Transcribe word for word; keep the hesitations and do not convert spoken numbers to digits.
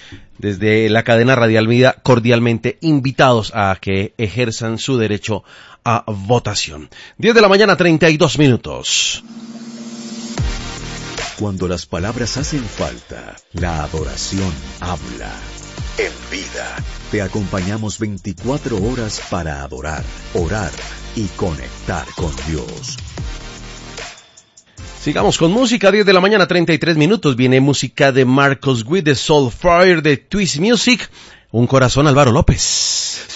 desde la cadena Radial Vida, cordialmente invitados a que ejerzan su derecho a votación. diez de la mañana, treinta y dos minutos. Cuando las palabras hacen falta, la adoración habla. En Vida, te acompañamos veinticuatro horas para adorar, orar y conectar con Dios. Sigamos con música, diez de la mañana, treinta y tres minutos. Viene música de Marcos Witt, de Soulfire, de Twist Music. Un corazón, Álvaro López.